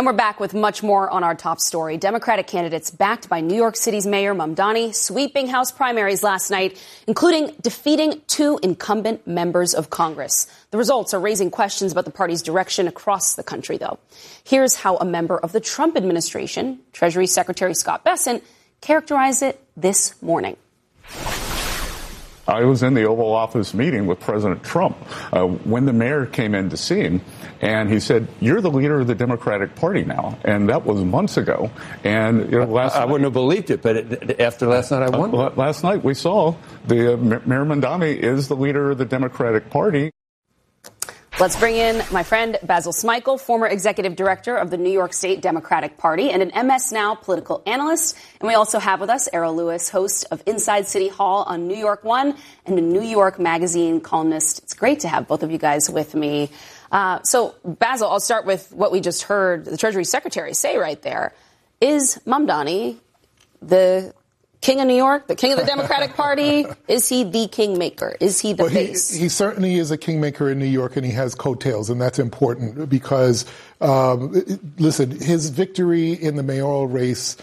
And we're back with much more on our top story. Democratic candidates backed by New York City's Mayor Mamdani sweeping House primaries last night, including defeating 2 incumbent members of Congress. The results are raising questions about the party's direction across the country, though. Here's how a member of the Trump administration, Treasury Secretary Scott Bessent, characterized it this morning. I was in the Oval Office meeting with President Trump when the mayor came in to see him, and he said, "You're the leader of the Democratic Party now." And that was months ago. And I wouldn't have believed it, but after last night, I wondered. Last night we saw the Mayor Mamdani is the leader of the Democratic Party. Let's bring in my friend Basil Smikle, former executive director of the New York State Democratic Party and an MS Now political analyst. And we also have with us Errol Louis, host of Inside City Hall on New York One and a New York Magazine columnist. It's great to have both of you guys with me. So, Basil, I'll start with what we just heard the Treasury Secretary say right there. Is Mamdani the king of New York, the king of the Democratic Party? Is he the kingmaker? Is he the face? He certainly is a kingmaker in New York, and he has coattails, and that's important because, listen, his victory in the mayoral race,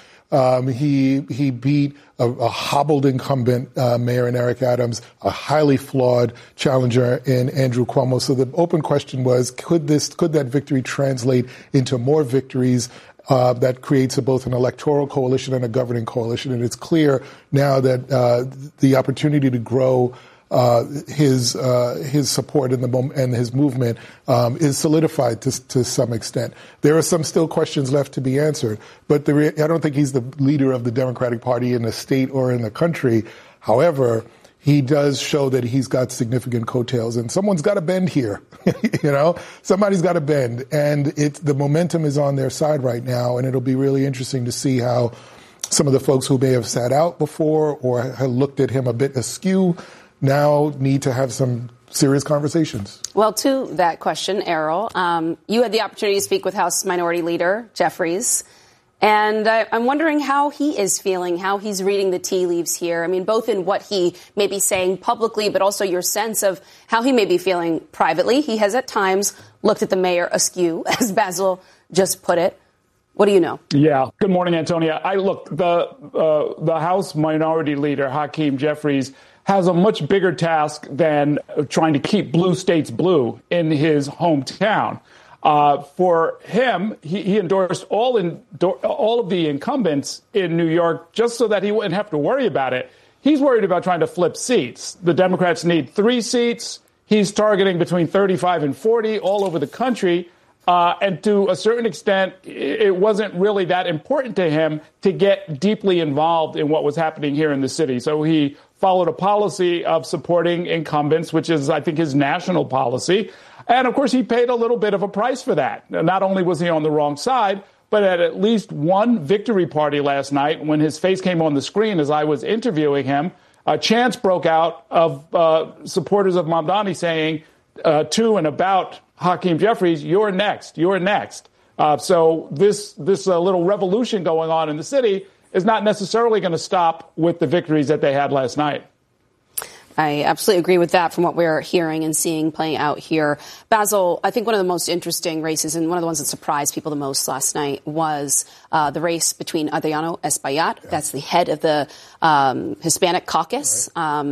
he beat a hobbled incumbent mayor in Eric Adams, a highly flawed challenger in Andrew Cuomo. So the open question was, could that victory translate into more victories that creates both an electoral coalition and a governing coalition? And it's clear now that the opportunity to grow his support and his movement is solidified to some extent. There are some still questions left to be answered, but I don't think he's the leader of the Democratic Party in the state or in the country. However, he does show that he's got significant coattails, and someone's got to bend here. Somebody's got to bend, and the momentum is on their side right now, and it'll be really interesting to see how some of the folks who may have sat out before or have looked at him a bit askew now need to have some serious conversations. Well, to that question, Errol, you had the opportunity to speak with House Minority Leader Jeffries. And I'm wondering how he is feeling, how he's reading the tea leaves here. I mean, both in what he may be saying publicly, but also your sense of how he may be feeling privately. He has at times looked at the mayor askew, as Basil just put it. What do you know? Yeah. Good morning, Antonia. The House Minority Leader, Hakeem Jeffries, has a much bigger task than trying to keep blue states blue in his hometown. For him, he endorsed all of the incumbents in New York just so that he wouldn't have to worry about it. He's worried about trying to flip seats. The Democrats need 3 seats. He's targeting between 35 and 40 all over the country. And to a certain extent, it wasn't really that important to him to get deeply involved in what was happening here in the city. So he followed a policy of supporting incumbents, which is, I think, his national policy. And, of course, he paid a little bit of a price for that. Not only was he on the wrong side, but at least one victory party last night, when his face came on the screen as I was interviewing him, chants broke out of supporters of Mamdani saying to and about Hakeem Jeffries, "You're next, you're next." So this little revolution going on in the city is not necessarily going to stop with the victories that they had last night. I absolutely agree with that from what we're hearing and seeing playing out here. Basil, I think one of the most interesting races and one of the ones that surprised people the most last night was the race between Adriano Espaillat, that's the head of the Hispanic caucus,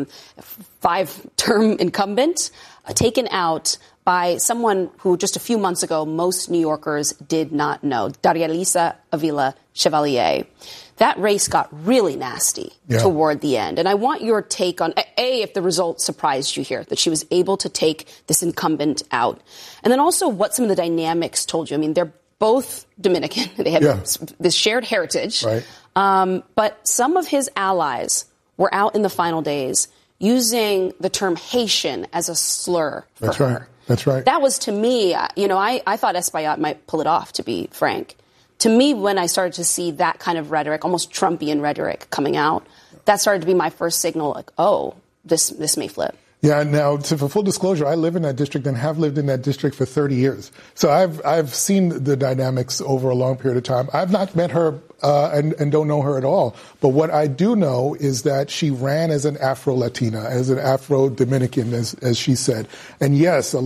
5-term incumbent, taken out by someone who just a few months ago most New Yorkers did not know, Daria Lisa Avila Chevalier. That race got really nasty toward the end. And I want your take on, A, if the result surprised you here, that she was able to take this incumbent out. And then also what some of the dynamics told you. I mean, they're both Dominican. They had this shared heritage. Right. But some of his allies were out in the final days using the term Haitian as a slur for her. That's right. That was, to me, I thought Espaillat might pull it off, to be frank. To me, when I started to see that kind of rhetoric, almost Trumpian rhetoric coming out, that started to be my first signal, like, oh, this may flip. Yeah. Now, for full disclosure, I live in that district and have lived in that district for 30 years. So I've seen the dynamics over a long period of time. I've not met her and don't know her at all. But what I do know is that she ran as an Afro-Latina, as an Afro-Dominican, as she said. And yes,